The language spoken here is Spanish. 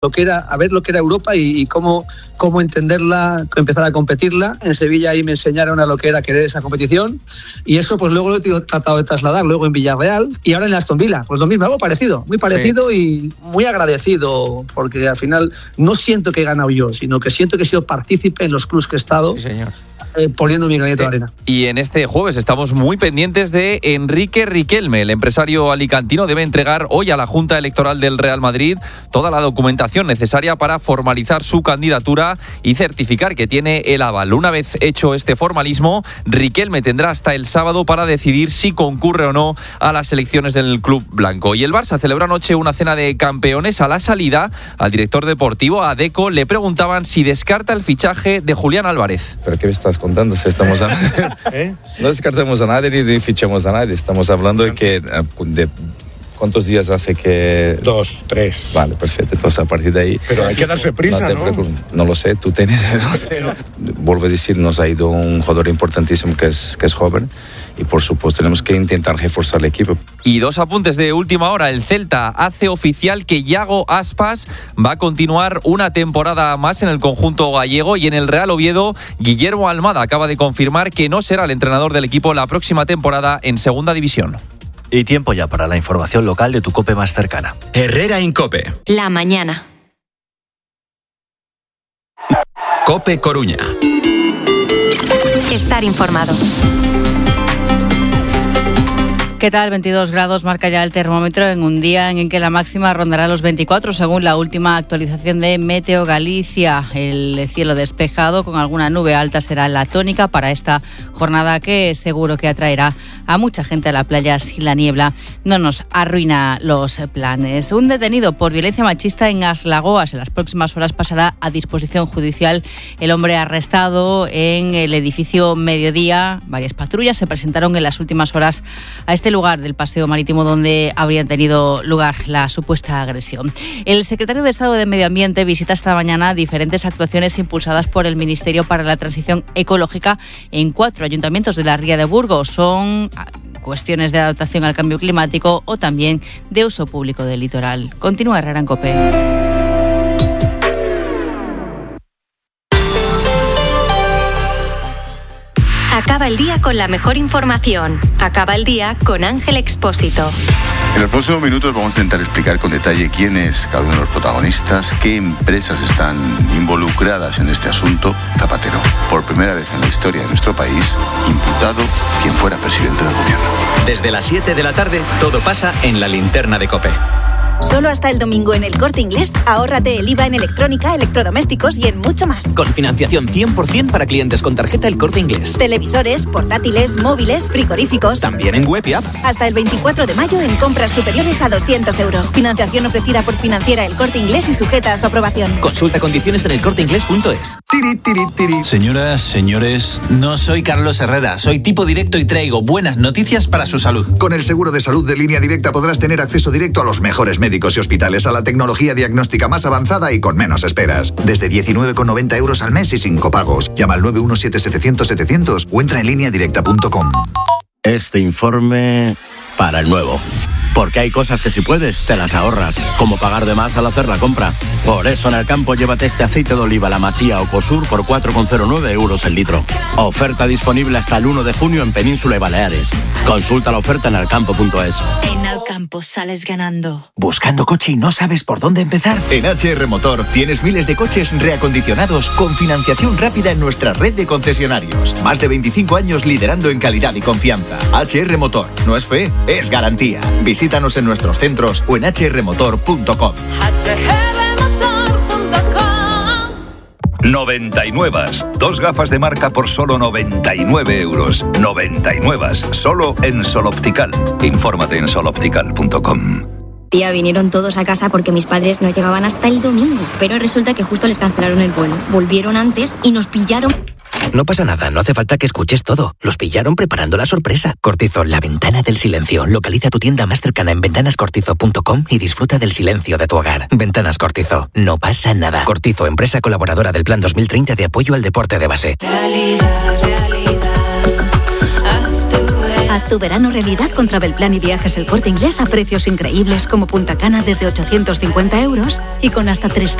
que era Europa y cómo entenderla, empezar a competirla. En Sevilla ahí me enseñaron a lo que era querer esa competición, y eso pues luego lo he tratado de trasladar luego en Villarreal y ahora en Aston Villa, pues lo mismo, algo parecido, muy parecido, sí. Y muy agradecido, porque al final no siento que he ganado yo, sino que siento que he sido partícipe en los clubes que he estado. Sí, señor. Poniendo mi granito de arena. Y en este jueves estamos muy pendientes de Enrique Riquelme. El empresario alicantino debe entregar hoy a la Junta Electoral del Real Madrid toda la documentación necesaria para formalizar su candidatura y certificar que tiene el aval. Una vez hecho este formalismo, Riquelme tendrá hasta el sábado para decidir si concurre o no a las elecciones del club blanco. Y el Barça celebró anoche una cena de campeones. A la salida, al director deportivo, a Deco, le preguntaban si descarta el fichaje de Julián Álvarez. ¿Pero qué me estás contando? Si estamos no descartemos a nadie ni fichamos a nadie. Estamos hablando de ¿cuántos días hace que...? 2, 3. Vale, perfecto. Entonces, a partir de ahí... Pero hay que darse prisa, ¿no? No lo sé, tú tienes... Vuelvo a decir, nos ha ido un jugador importantísimo que es joven, y por supuesto tenemos que intentar reforzar el equipo. Y 2 apuntes de última hora. El Celta hace oficial que Yago Aspas va a continuar una temporada más en el conjunto gallego, y en el Real Oviedo, Guillermo Almada acaba de confirmar que no será el entrenador del equipo la próxima temporada en Segunda División. Y tiempo ya para la información local de tu COPE más cercana. Herrera Incope. La mañana. COPE Coruña. Estar informado. ¿Qué tal? 22 grados marca ya el termómetro en un día en el que la máxima rondará los 24 según la última actualización de Meteo Galicia. El cielo despejado con alguna nube alta será la tónica para esta jornada, que seguro que atraerá a mucha gente a la playa si la niebla no nos arruina los planes. Un detenido por violencia machista en Aslagoas en las próximas horas pasará a disposición judicial. El hombre arrestado en el edificio Mediodía. Varias patrullas se presentaron en las últimas horas a este lugar del paseo marítimo donde habría tenido lugar la supuesta agresión. El secretario de Estado de Medio Ambiente visita esta mañana diferentes actuaciones impulsadas por el Ministerio para la Transición Ecológica en 4 ayuntamientos de la Ría de Burgos. Son cuestiones de adaptación al cambio climático o también de uso público del litoral. Continúa Herrera en COPE. Acaba el día con la mejor información. Acaba el día con Ángel Expósito. En los próximos minutos vamos a intentar explicar con detalle quién es cada uno de los protagonistas, qué empresas están involucradas en este asunto. Zapatero, por primera vez en la historia de nuestro país, imputado quien fuera presidente del gobierno. Desde las 7 de la tarde, todo pasa en la linterna de COPE. Solo hasta el domingo en El Corte Inglés, ahórrate el IVA en electrónica, electrodomésticos y en mucho más. Con financiación 100% para clientes con tarjeta El Corte Inglés. Televisores, portátiles, móviles, frigoríficos. También en web y app. Hasta el 24 de mayo en compras superiores a 200 euros. Financiación ofrecida por Financiera El Corte Inglés y sujeta a su aprobación. Consulta condiciones en elcorteinglés.es. Señoras, señores, no soy Carlos Herrera, soy tipo directo y traigo buenas noticias para su salud. Con el seguro de salud de Línea Directa podrás tener acceso directo a los mejores médicos y hospitales, a la tecnología diagnóstica más avanzada y con menos esperas. Desde 19,90 euros al mes y sin copagos. Llama al 917-700-700 o entra en lineadirecta.com. Este informe para el nuevo. Porque hay cosas que si puedes, te las ahorras, como pagar de más al hacer la compra. Por eso en Alcampo llévate este aceite de oliva La Masía o Cosur por 4,09 euros el litro. Oferta disponible hasta el 1 de junio en Península y Baleares. Consulta la oferta en alcampo.es. En Alcampo sales ganando. ¿Buscando coche y no sabes por dónde empezar? En HR Motor tienes miles de coches reacondicionados con financiación rápida en nuestra red de concesionarios. Más de 25 años liderando en calidad y confianza. HR Motor. No es fe, es garantía. Visítanos en nuestros centros o en hrmotor.com. 99. 2 gafas de marca por solo 99 euros. 99. Solo en Sol Optical. Infórmate en soloptical.com. Tía, vinieron todos a casa porque mis padres no llegaban hasta el domingo. Pero resulta que justo les cancelaron el vuelo. Volvieron antes y nos pillaron. No pasa nada, no hace falta que escuches todo. Los pillaron preparando la sorpresa. Cortizo, la ventana del silencio. Localiza tu tienda más cercana en ventanascortizo.com y disfruta del silencio de tu hogar. Ventanas Cortizo, no pasa nada. Cortizo, empresa colaboradora del Plan 2030 de apoyo al deporte de base. Haz tu verano realidad con Travelplan y Viajes El Corte Inglés a precios increíbles como Punta Cana desde 850 € y con hasta 300